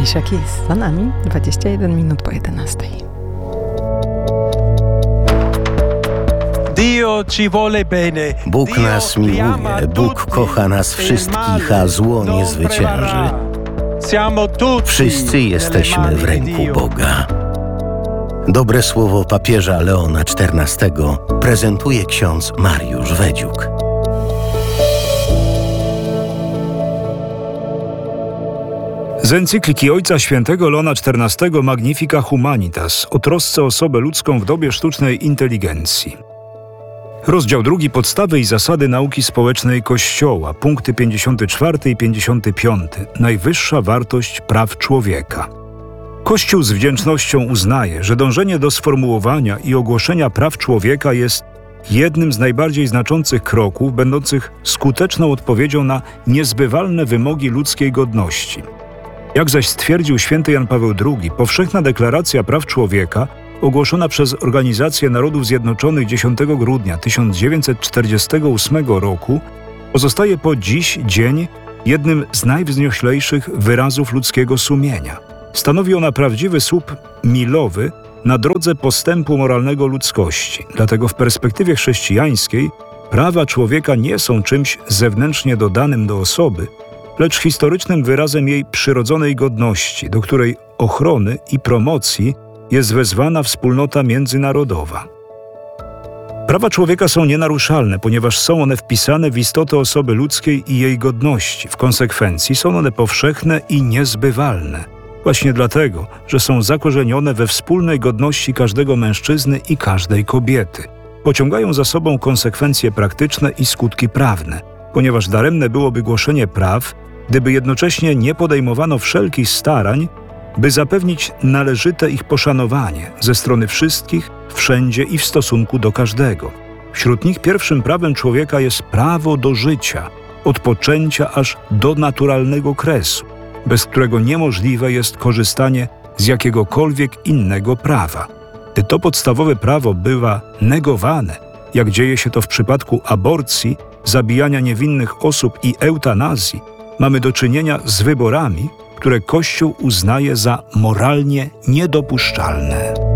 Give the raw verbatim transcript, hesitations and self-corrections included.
Alicia Keys, za nami dwadzieścia jeden minut po jedenastej. Bóg nas miłuje, Bóg kocha nas wszystkich, a zło nie zwycięży. Wszyscy jesteśmy w ręku Boga. Dobre słowo papieża Leona czternastego prezentuje ksiądz Mariusz Wedziuk. Z encykliki Ojca Świętego Leona czternastego Magnifica Humanitas o trosce o osobę ludzką w dobie sztucznej inteligencji. Rozdział drugi. Podstawy i zasady nauki społecznej Kościoła. Punkty pięćdziesiąty czwarty i pięćdziesiąty piąty. Najwyższa wartość praw człowieka. Kościół z wdzięcznością uznaje, że dążenie do sformułowania i ogłoszenia praw człowieka jest jednym z najbardziej znaczących kroków, będących skuteczną odpowiedzią na niezbywalne wymogi ludzkiej godności. Jak zaś stwierdził święty Jan Paweł drugi, powszechna deklaracja praw człowieka, ogłoszona przez Organizację Narodów Zjednoczonych dziesiątego grudnia tysiąc dziewięćset czterdziestego ósmego roku, pozostaje po dziś dzień jednym z najwznioślejszych wyrazów ludzkiego sumienia. Stanowi ona prawdziwy słup milowy na drodze postępu moralnego ludzkości. Dlatego w perspektywie chrześcijańskiej prawa człowieka nie są czymś zewnętrznie dodanym do osoby, lecz historycznym wyrazem jej przyrodzonej godności, do której ochrony i promocji jest wezwana wspólnota międzynarodowa. Prawa człowieka są nienaruszalne, ponieważ są one wpisane w istotę osoby ludzkiej i jej godności. W konsekwencji są one powszechne i niezbywalne. Właśnie dlatego, że są zakorzenione we wspólnej godności każdego mężczyzny i każdej kobiety. Pociągają za sobą konsekwencje praktyczne i skutki prawne, ponieważ daremne byłoby głoszenie praw, gdyby jednocześnie nie podejmowano wszelkich starań, by zapewnić należyte ich poszanowanie ze strony wszystkich, wszędzie i w stosunku do każdego. Wśród nich pierwszym prawem człowieka jest prawo do życia, od poczęcia aż do naturalnego kresu, bez którego niemożliwe jest korzystanie z jakiegokolwiek innego prawa. Gdy to podstawowe prawo bywa negowane, jak dzieje się to w przypadku aborcji, zabijania niewinnych osób i eutanazji, mamy do czynienia z wyborami, które Kościół uznaje za moralnie niedopuszczalne.